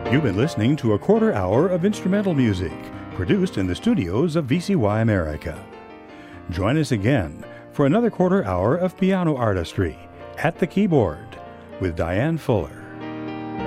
You've been listening to a quarter hour of instrumental music produced in the studios of VCY America. Join us again for another quarter hour of piano artistry at the keyboard with Diane Fuller.